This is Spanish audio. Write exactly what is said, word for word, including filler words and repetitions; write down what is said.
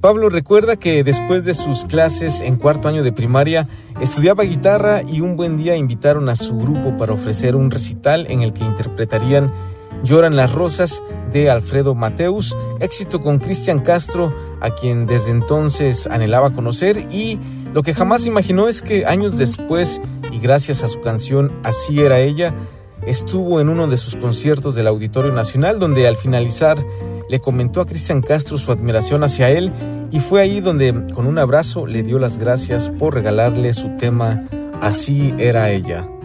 Pablo recuerda que después de sus clases en cuarto año de primaria, estudiaba guitarra y un buen día invitaron a su grupo para ofrecer un recital en el que interpretarían Lloran las rosas de Alfredo Mateus, éxito con Cristian Castro, a quien desde entonces anhelaba conocer, y lo que jamás imaginó es que años después, y gracias a su canción Así era ella, estuvo en uno de sus conciertos del Auditorio Nacional, donde al finalizar le comentó a Cristian Castro su admiración hacia él, y fue ahí donde con un abrazo le dio las gracias por regalarle su tema Así era ella.